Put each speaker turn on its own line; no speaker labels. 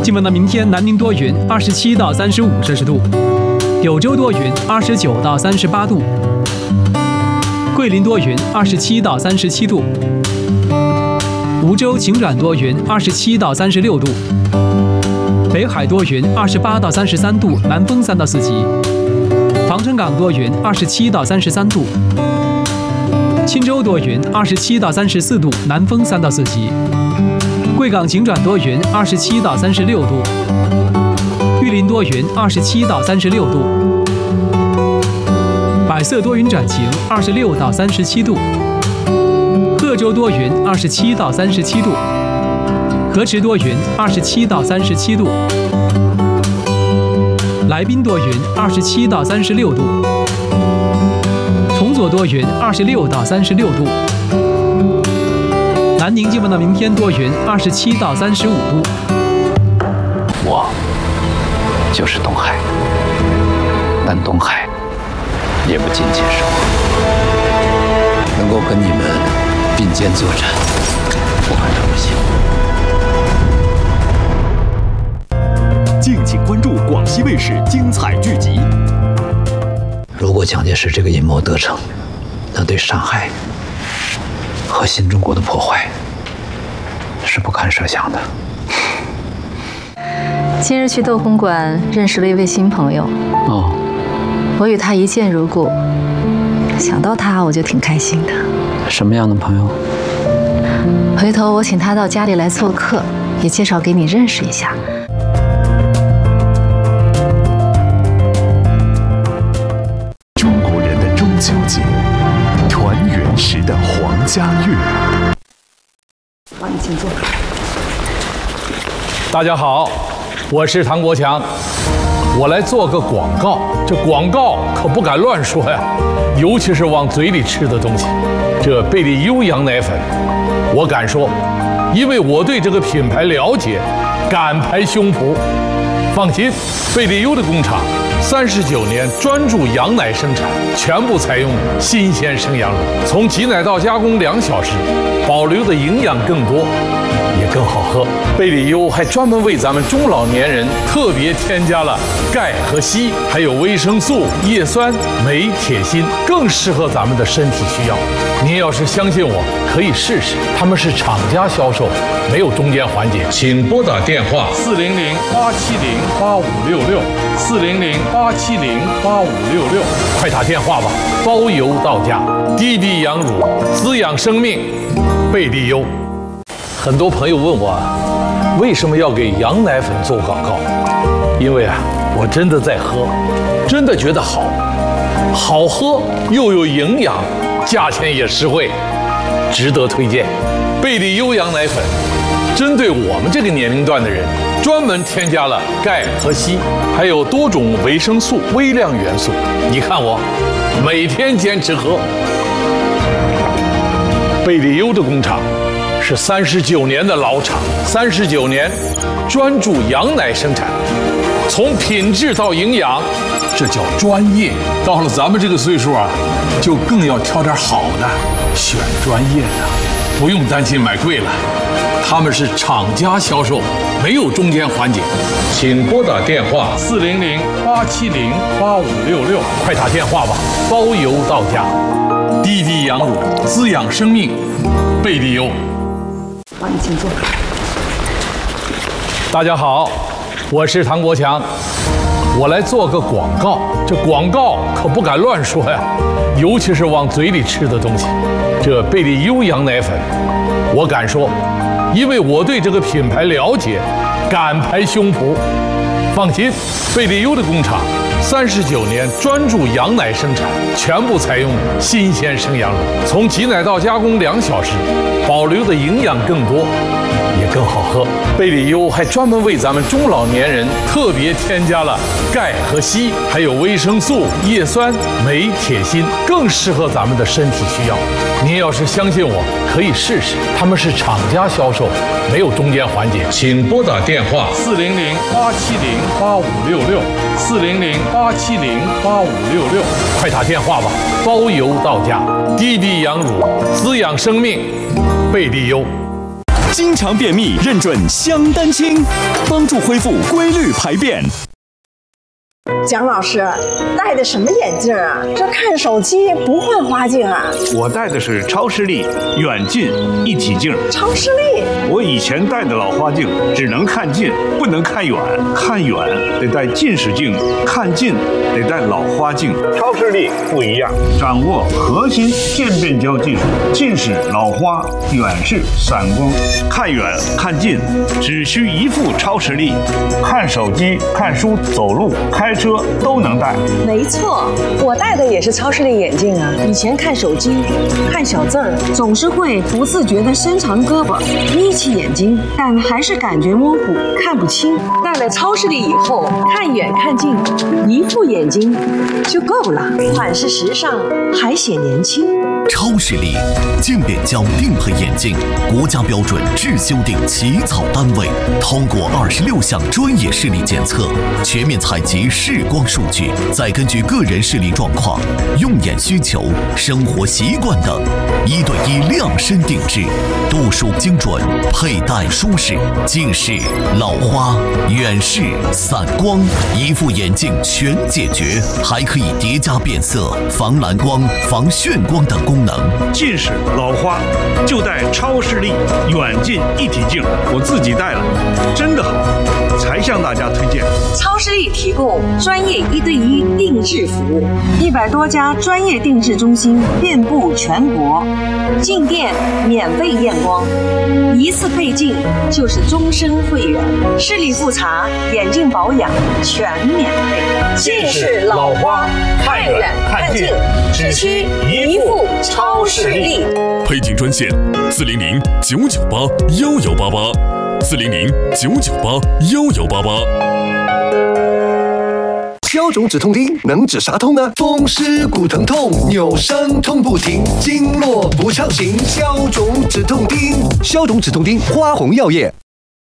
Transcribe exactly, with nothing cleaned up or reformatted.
今晚的明天，南宁多云，二十七到三十五摄氏度；柳州多云，二十九到三十八度；桂林多云，二十七到三十七度；梧州晴转多云，二十七到三十六度；北海多云，二十八到三十三度，南风三到四级；防城港多云，二十七到三十三度；钦州多云，二十七到三十四度，南风三到四级。贵港晴转多云，二十七到三十六度；玉林多云，二十七到三十六度；百色多云转晴，二十六到三十七度；贺州多云，二十七到三十七度；河池多云，二十七到三十七度；来宾多云，二十七到三十六度；崇左多云，二十六到三十六度。南宁今晚到明天多云，二十七到三十五度。
我就是东海，但东海也不仅仅是我。能够跟你们并肩作战，我很荣幸。
敬请关注广西卫视精彩剧集。
如果蒋介石这个阴谋得逞，那对上海和新中国的破坏是不堪设想的。
今日去斗红馆认识了一位新朋友。
哦，
我与他一见如故，想到他我就挺开心的。
什么样的朋友？
回头我请他到家里来做客，也介绍给你认识一下。
中国人的中秋节，团圆时的黄家乐。
好，你请坐。
大家好，我是唐国强，我来做个广告。这广告可不敢乱说呀，尤其是往嘴里吃的东西。这贝利优羊奶粉，我敢说，因为我对这个品牌了解，敢拍胸脯。放心，贝利优的工厂三十九年专注羊奶生产，全部采用新鲜生羊乳，从挤奶到加工两小时，保留的营养更多，也更好喝。贝利优还专门为咱们中老年人特别添加了钙和硒，还有维生素、叶酸、镁、铁、锌，更适合咱们的身体需要。您要是相信我，可以试试。他们是厂家销售，没有中间环节。请拨打电话四零零八七零八五六六四零零八七零八五六六，快打电话吧，包邮到家。滴滴羊乳，滋养生命，贝利优。很多朋友问我，为什么要给羊奶粉做广告？因为啊，我真的在喝，真的觉得好，好喝又有营养，价钱也实惠，值得推荐。贝利优羊奶粉，针对我们这个年龄段的人，专门添加了钙和硒，还有多种维生素、微量元素。你看我，每天坚持喝。贝利优的工厂是三十九年的老厂，三十九年专注羊奶生产，从品质到营养，这叫专业。到了咱们这个岁数啊，就更要挑点好的，选专业的，不用担心买贵了。他们是厂家销售，没有中间环节。请拨打电话四零零八七零八五六六，快打电话吧，包邮到家。滴滴羊乳，滋养生命，贝利优。
好，你请坐。
大家好，我是唐国强，我来做个广告。这广告可不敢乱说呀，尤其是往嘴里吃的东西。这贝利优羊奶粉，我敢说，因为我对这个品牌了解，敢拍胸脯。放心，贝利优的工厂三十九年专注羊奶生产，全部采用新鲜生羊乳，从挤奶到加工两小时，保留的营养更多，也更好喝。贝利优还专门为咱们中老年人特别添加了钙和硒，还有维生素、叶酸、镁、铁、锌，更适合咱们的身体需要。您要是相信我，可以试试。他们是厂家销售，没有中间环节。请拨打电话四零零八七零八五六六四零零八七零八五六六，快打电话吧，包邮到家。滴滴羊乳，滋养生命，贝利优。
经常便秘认准香丹清，帮助恢复规律排便。
蒋老师戴的什么眼镜啊？这看手机不换花镜啊？
我戴的是超视力远近一体镜。
超视力？
我以前戴的老花镜只能看近，不能看远。看远得戴近视镜，看近得戴老花镜。超视力不一样，掌握核心渐变焦技术，近视、老花、远视、散光，看远看近只需一副超视力，看手机、看书、走路、开车都能戴。
没错，我戴的也是超视力眼镜啊。以前看手机、看小字儿，总是会不自觉地伸长胳膊，眯起眼睛，但还是感觉模糊，看不清。戴了超视力以后，看远看近，一副眼睛就够了，款式时尚，还显年轻。
超视力渐变焦定配眼镜，国家标准制修订起草单位，通过二十六项专业视力检测，全面采集视光数据，再根据个人视力状况、用眼需求、生活习惯等，一对一量身定制，度数精准，佩戴舒适，近视、老花、远视、散光，一副眼镜全解决，还可以叠加变色、防蓝光、防眩光等功能。
近视、老花就戴超视力远近一体镜，我自己戴了，真的好，才向大家推荐。
超视力提供专业一对一定制服务，一百多家专业定制中心遍布全国，进店免费验光，一次配镜就是终身会员，视力复查、眼镜保养全免费。近视、老花看远看近，只需一副超视力。
配镜专线：四零零九九八幺幺八八，四零零九九八幺幺八八。
消肿止痛钉能止啥痛呢？风湿骨疼痛，扭伤痛不停，经络不畅行，消肿止痛钉。消肿止痛钉，花红药业。